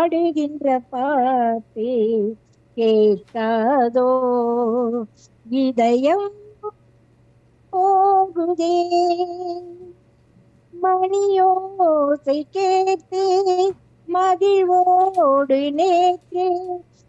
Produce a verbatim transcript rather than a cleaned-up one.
பாடுகின்ற பாட்டு கேட்காதோ இதயம் போகுதே மணியோசை கேட்டு மகிழ்வோடு நேற்று